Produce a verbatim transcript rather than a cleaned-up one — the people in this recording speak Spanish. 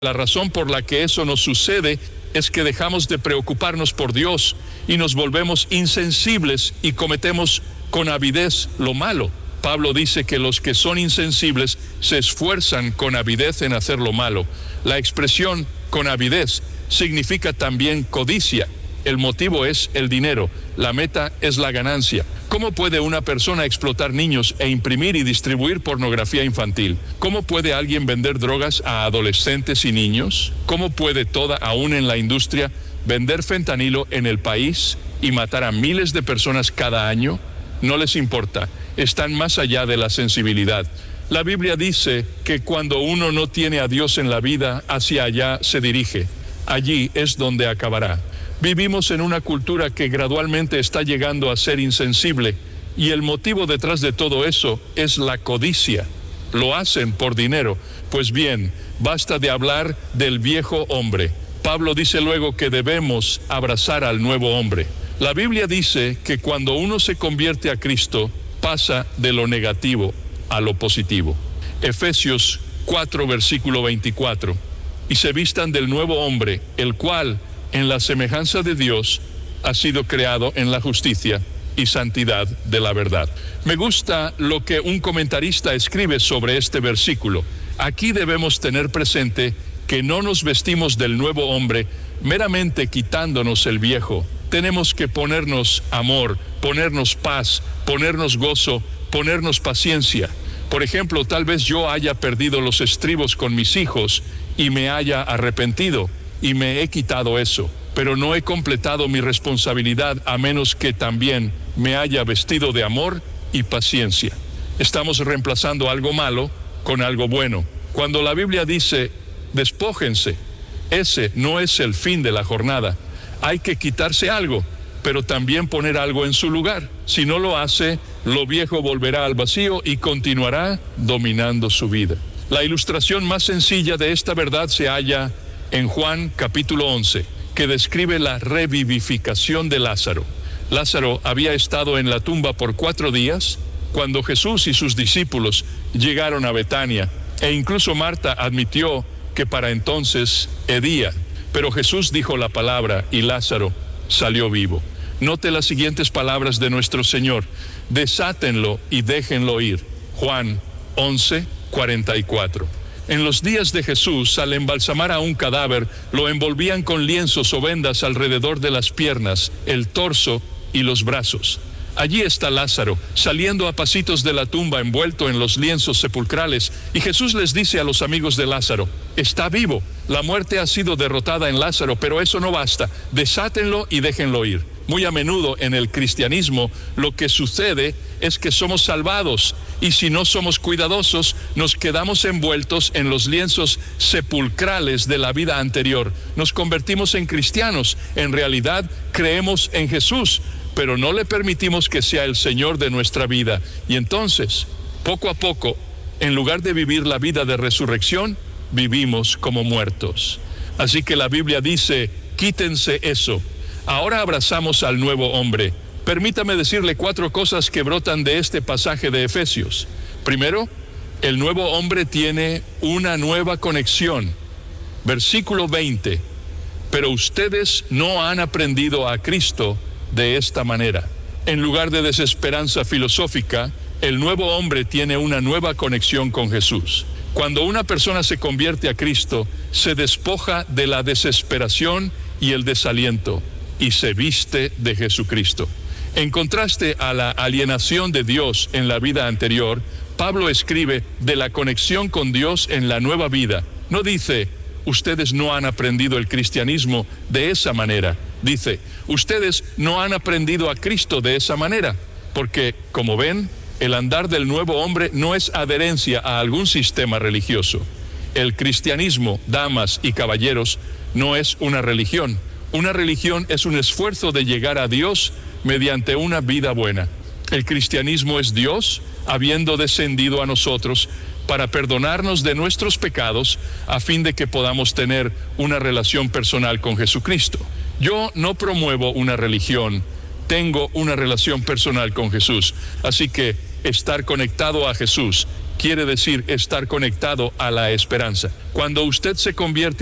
La razón por la que eso nos sucede es que dejamos de preocuparnos por Dios y nos volvemos insensibles y cometemos con avidez lo malo. Pablo dice que los que son insensibles se esfuerzan con avidez en hacer lo malo. La expresión con avidez significa también codicia. El motivo es el dinero, la meta es la ganancia. ¿Cómo puede una persona explotar niños e imprimir y distribuir pornografía infantil? ¿Cómo puede alguien vender drogas a adolescentes y niños? ¿Cómo puede toda, aún en la industria, vender fentanilo en el país y matar a miles de personas cada año? No les importa, están más allá de la sensibilidad. La Biblia dice que cuando uno no tiene a Dios en la vida, hacia allá se dirige. Allí es donde acabará. Vivimos en una cultura que gradualmente está llegando a ser insensible y el motivo detrás de todo eso es la codicia. Lo hacen por dinero. Pues bien, basta de hablar del viejo hombre. Pablo dice luego que debemos abrazar al nuevo hombre. La Biblia dice que cuando uno se convierte a Cristo, pasa de lo negativo a lo positivo. Efesios cuatro, versículo veinticuatro. Y se vistan del nuevo hombre, el cual, en la semejanza de Dios, ha sido creado en la justicia y santidad de la verdad. Me gusta lo que un comentarista escribe sobre este versículo. Aquí debemos tener presente que no nos vestimos del nuevo hombre meramente quitándonos el viejo. Tenemos que ponernos amor, ponernos paz, ponernos gozo, ponernos paciencia. Por ejemplo, tal vez yo haya perdido los estribos con mis hijos y me haya arrepentido y me he quitado eso, pero no he completado mi responsabilidad a menos que también me haya vestido de amor y paciencia. Estamos reemplazando algo malo con algo bueno. Cuando la Biblia dice, despójense, ese no es el fin de la jornada. Hay que quitarse algo, pero también poner algo en su lugar. Si no lo hace, lo viejo volverá al vacío y continuará dominando su vida. La ilustración más sencilla de esta verdad se halla en Juan capítulo once, que describe la revivificación de Lázaro. Lázaro había estado en la tumba por cuatro días cuando Jesús y sus discípulos llegaron a Betania, e incluso Marta admitió que para entonces hedía, pero Jesús dijo la palabra y Lázaro salió vivo. Note las siguientes palabras de nuestro Señor: desátenlo y déjenlo ir. Juan once, cuarenta y cuatro. En los días de Jesús, al embalsamar a un cadáver, lo envolvían con lienzos o vendas alrededor de las piernas, el torso y los brazos. Allí está Lázaro, saliendo a pasitos de la tumba envuelto en los lienzos sepulcrales, y Jesús les dice a los amigos de Lázaro, está vivo, la muerte ha sido derrotada en Lázaro, pero eso no basta, desátenlo y déjenlo ir. Muy a menudo en el cristianismo lo que sucede es que somos salvados y si no somos cuidadosos nos quedamos envueltos en los lienzos sepulcrales de la vida anterior. Nos convertimos en cristianos, en realidad creemos en Jesús, pero no le permitimos que sea el Señor de nuestra vida. Y entonces, poco a poco, en lugar de vivir la vida de resurrección, vivimos como muertos. Así que la Biblia dice, quítense eso. Ahora abrazamos al nuevo hombre. Permítame decirle cuatro cosas que brotan de este pasaje de Efesios. Primero, el nuevo hombre tiene una nueva conexión. Versículo veinte. Pero ustedes no han aprendido a Cristo de esta manera. En lugar de desesperanza filosófica, el nuevo hombre tiene una nueva conexión con Jesús. Cuando una persona se convierte a Cristo, se despoja de la desesperación y el desaliento y se viste de Jesucristo. En contraste a la alienación de Dios en la vida anterior, Pablo escribe de la conexión con Dios en la nueva vida. No dice, ustedes no han aprendido el cristianismo de esa manera. Dice, ustedes no han aprendido a Cristo de esa manera, porque, como ven, el andar del nuevo hombre no es adherencia a algún sistema religioso. El cristianismo, damas y caballeros, no es una religión. Una religión es un esfuerzo de llegar a Dios mediante una vida buena. El cristianismo es Dios habiendo descendido a nosotros para perdonarnos de nuestros pecados a fin de que podamos tener una relación personal con Jesucristo. Yo no promuevo una religión, tengo una relación personal con Jesús. Así que estar conectado a Jesús quiere decir estar conectado a la esperanza. Cuando usted se convierte